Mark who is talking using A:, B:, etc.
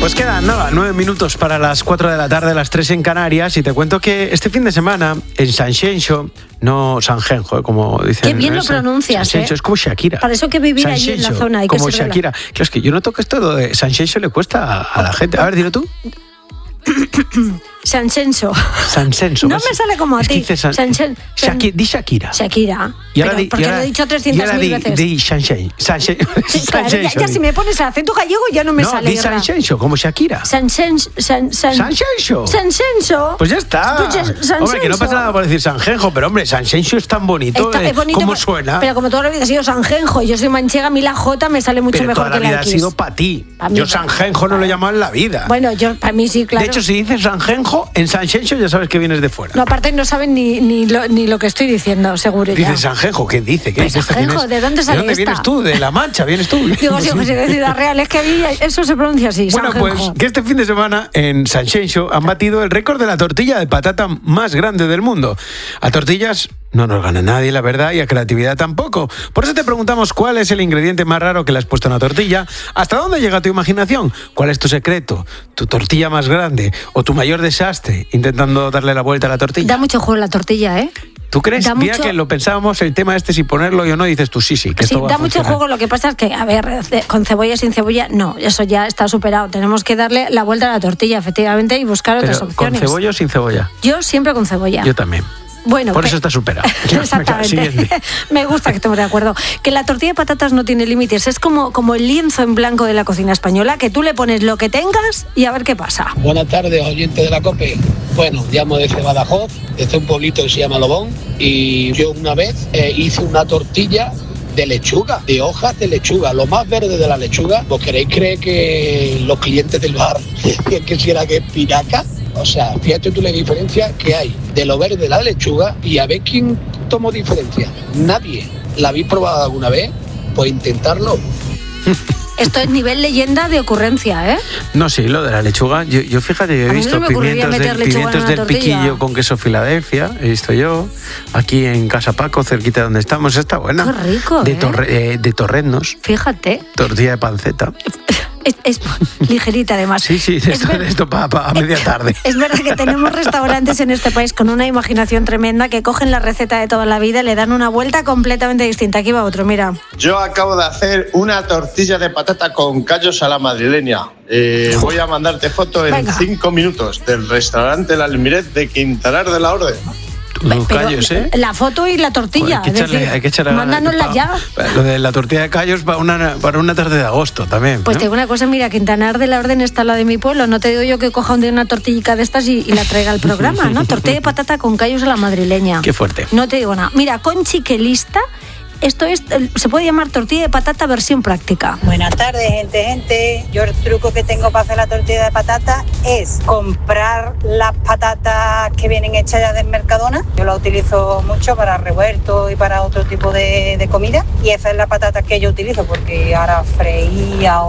A: Pues quedan, nada, 9 minutos para las 4 de la tarde, las 3 en Canarias, y te cuento que este fin de semana en Sanxenxo, no Sanjenjo, como dicen.
B: Qué bien lo pronuncias,
A: Sanxenxo, es como Shakira.
B: Para eso hay que vivir allí en la zona. Hay
A: como
B: que ser
A: Shakira. Claro, es que yo noto que esto de Sanxenxo le cuesta a la gente. A ver, dilo tú.
B: Sanxenxo.
A: Sanxenxo.
B: No me sale como a ti.
A: Di Shakira.
B: Shakira.
A: Y ahora
B: porque lo he dicho 300.000 veces.
A: Di Sanxenxo.
B: Claro, ya si me pones el acento gallego ya no me sale.
A: No, di Sanxenxo, como Shakira.
B: Sanxenxo.
A: Pues ya está. Hombre, que no pasa nada por decir Sanjenjo, pero hombre, Sanxenxo es tan bonito.
B: Es bonito,
A: ¿cómo suena?
B: Pero como toda la vida ha sido Sanjenjo, yo soy manchega, a mí la J me sale mucho mejor que la X.
A: Pero toda la vida ha sido para ti. Yo Sanjenjo no lo he llamado en la vida.
B: Bueno, yo para mí sí, claro.
A: De hecho, si dices Sanjenjo, en Sanxenxo ya sabes que vienes de fuera.
B: No, aparte no saben ni lo que estoy diciendo, seguro.
A: Dices Sanjenjo, ¿qué dice? ¿Qué dice?
B: Sanjenjo, ¿de dónde sale
A: ¿De dónde vienes tú? ¿De La Mancha? ¿Vienes tú?
B: Digo, sí, pues de Ciudad Real, es que a mí eso se pronuncia así,
A: Bueno,
B: Sanjenjo.
A: pues que este fin de semana en Sanxenxo han batido el récord de la tortilla de patata más grande del mundo. A tortillas no nos gana nadie, la verdad, y a creatividad tampoco. Por eso te preguntamos cuál es el ingrediente más raro que le has puesto a una tortilla, hasta dónde llega tu imaginación, cuál es tu secreto, tu tortilla más grande o tu mayor desastre intentando darle la vuelta a la tortilla.
B: Da mucho juego la tortilla, ¿eh?
A: ¿Tú crees? Mira
B: mucho...
A: que lo pensábamos el tema este, si ponerlo o no, dices tú sí, que esto va a
B: da mucho
A: funcionar.
B: juego, lo que pasa es que, a ver, con cebolla, sin cebolla, no, eso ya está superado. Tenemos que darle la vuelta a la tortilla, efectivamente, y buscar otras opciones.
A: ¿Con cebolla o sin cebolla?
B: Yo siempre con cebolla.
A: Yo también.
B: Bueno,
A: por eso está superado.
B: Exactamente. Me gusta que estemos de acuerdo. Que la tortilla de patatas no tiene límites. Es como el lienzo en blanco de la cocina española, que tú le pones lo que tengas y a ver qué pasa.
C: Buenas tardes, oyentes de la COPE. Bueno, llamo desde Badajoz, desde un pueblito que se llama Lobón, y yo una vez hice una tortilla de lechuga, de hojas de lechuga, lo más verde de la lechuga. ¿Vos queréis creer que los clientes del bar decían que si era que es piraca? O sea, fíjate tú la diferencia que hay de lo verde de la lechuga, y a ver quién tomó diferencia. Nadie. ¿La habéis probado alguna vez? Pues intentarlo.
B: Esto es nivel leyenda de ocurrencia, ¿eh?
A: No, sí, lo de la lechuga. Yo fíjate, yo he visto pimientos del piquillo con queso Filadelfia, he visto yo, aquí en Casa Paco, cerquita de donde estamos, está buena.
B: Qué rico,
A: de torreznos.
B: Fíjate.
A: Tortilla de panceta.
B: Es ligerita, además.
A: Sí, esto para a media tarde.
B: Es verdad que tenemos restaurantes en este país con una imaginación tremenda que cogen la receta de toda la vida y le dan una vuelta completamente distinta. Aquí va otro, mira.
D: Yo acabo de hacer una tortilla de patata con callos a la madrileña. Voy a mandarte foto en 5 minutos del restaurante La Almirez de Quintanar de la Orden.
A: Los callos, ¿eh?
B: La foto y la tortilla.
A: Joder, hay que echarle
B: mándanosla ya.
A: Lo de la tortilla de callos para una tarde de agosto también.
B: Pues
A: ¿no?
B: te digo una cosa, mira, Quintanar de la Orden está la de mi pueblo. No te digo yo que coja un día una tortillica de estas y la traiga al programa, ¿no? Tortilla de patata con callos a la madrileña.
A: Qué fuerte.
B: No te digo nada. Mira, Conchi, que lista. Esto se puede llamar tortilla de patata versión práctica.
E: Buenas tardes, gente. Yo el truco que tengo para hacer la tortilla de patata es comprar las patatas que vienen hechas ya del Mercadona. Yo la utilizo mucho para revuelto y para otro tipo de comida. Y esa es la patata que yo utilizo, porque ahora freía